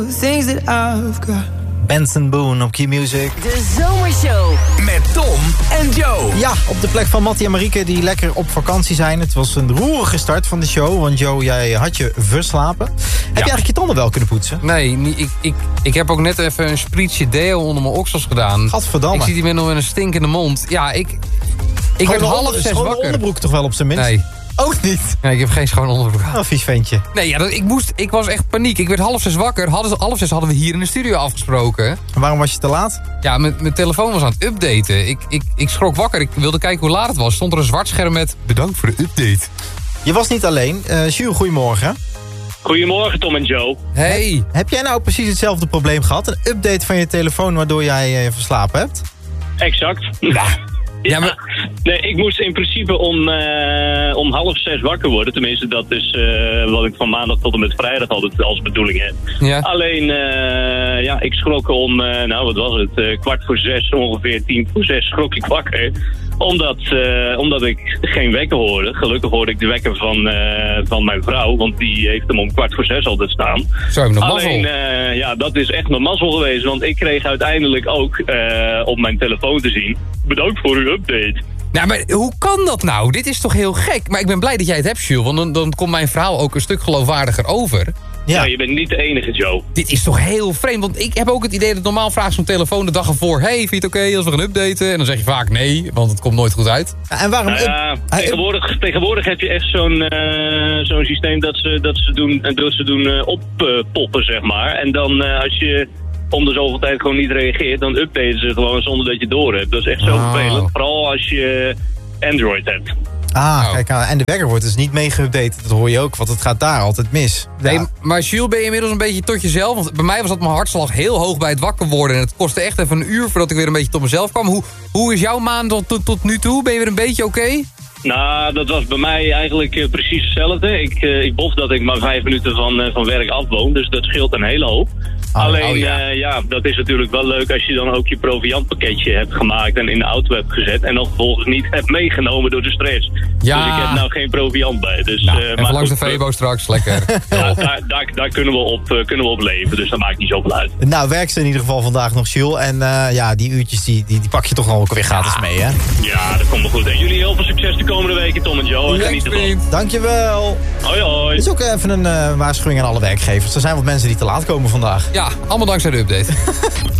Things that I've got. Benson Boone op Q-Music. De Zomershow. Met Tom en Joe. Ja, op de plek van Mattie en Marieke die lekker op vakantie zijn. Het was een roerige start van de show. Want Joe, jij had je verslapen. Heb je eigenlijk je tanden wel kunnen poetsen? Nee, ik heb ook net even een sprietje deo onder mijn oksels gedaan. Gadverdamme. Ik zit hier nog met een stinkende mond. Ja, ik werd half 6 wakker. Een onderbroek toch wel op zijn minst? Nee. Ook niet? Nee, ik heb geen schoon onderbroek aan. Oh, vies ventje. Nee, ja, ik was echt paniek. Ik werd half 6 wakker. Half 6 hadden we hier in de studio afgesproken. En waarom was je te laat? Ja, mijn telefoon was aan het updaten. Ik schrok wakker. Ik wilde kijken hoe laat het was. Stond er een zwart scherm met bedankt voor de update. Je was niet alleen. Jules, goedemorgen. Goedemorgen, Tom en Joe. Hey. Heb jij nou precies hetzelfde probleem gehad? Een update van je telefoon waardoor jij verslapen hebt? Exact. Ja, maar... Nee, ik moest in principe om half 6 wakker worden. Tenminste, dat is wat ik van maandag tot en met vrijdag altijd als bedoeling heb. Ja. Alleen, ik schrok om, wat was het? 5:45, ongeveer 5:50 schrok ik wakker. Omdat ik geen wekker hoorde. Gelukkig hoorde ik de wekker van mijn vrouw. Want die heeft hem om 5:45 altijd staan. Zo, heb je nog mazzel. Alleen, dat is echt mijn mazzel geweest. Want ik kreeg uiteindelijk ook op mijn telefoon te zien. Bedankt voor uw update. Nou, maar hoe kan dat nou? Dit is toch heel gek? Maar ik ben blij dat jij het hebt, Jules. Want dan komt mijn verhaal ook een stuk geloofwaardiger over. Ja, je bent niet de enige, Joe. Dit is toch heel vreemd? Want ik heb ook het idee dat normaal vraagt zo'n telefoon de dag ervoor... hey, vind je het oké als we gaan updaten? En dan zeg je vaak nee, want het komt nooit goed uit. Ja, en waarom... Tegenwoordig heb je echt zo'n systeem dat ze doen oppoppen, zeg maar. En dan als je om de zoveel tijd gewoon niet reageert... dan updaten ze gewoon zonder dat je het door hebt. Dat is echt zo vervelend. Vooral als je Android hebt. Kijk, en de wekker wordt dus niet mee geüpdate. Dat hoor je ook, want het gaat daar altijd mis. Nee, maar Jules, ben je inmiddels een beetje tot jezelf? Want bij mij was dat mijn hartslag heel hoog bij het wakker worden. En het kostte echt even een uur voordat ik weer een beetje tot mezelf kwam. Hoe is jouw maand tot nu toe? Ben je weer een beetje oké? Nou, dat was bij mij eigenlijk precies hetzelfde. Ik bof dat ik maar 5 minuten van werk afwoon. Dus dat scheelt een hele hoop. Alleen, dat is natuurlijk wel leuk als je dan ook je proviantpakketje hebt gemaakt en in de auto hebt gezet. En dan vervolgens niet hebt meegenomen door de stress. Ja. Dus ik heb nou geen proviant bij. Dus, even langs de Febo straks, lekker. Daar kunnen we op leven, dus dat maakt niet zoveel uit. Nou, werk ze in ieder geval vandaag nog, Jules. En die uurtjes die pak je toch nog ook weer gratis mee, hè? Ja, dat komt wel goed. En jullie heel veel succes de komende weken, Tom en Joe. En geniet ervan. Dankjewel. Hoi, hoi. Dit is ook even een waarschuwing aan alle werkgevers. Er zijn wat mensen die te laat komen vandaag. Ja, allemaal dankzij de update.